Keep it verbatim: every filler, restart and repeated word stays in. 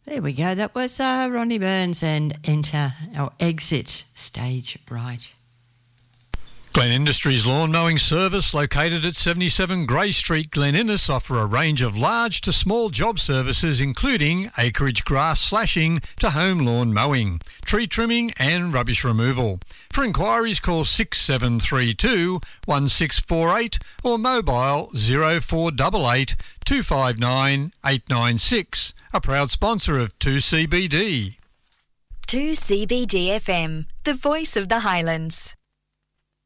There we go. That was uh, Ronnie Burns and Enter or Exit Stage Right. Glen Industries Lawn Mowing Service, located at seventy-seven Grey Street, Glen Innes, offer a range of large to small job services including acreage grass slashing to home lawn mowing, tree trimming and rubbish removal. For inquiries, call six seven three two, one six four eight or mobile zero four eight eight, two five nine, eight nine six. A proud sponsor of two C B D. two C B D F M, the voice of the Highlands.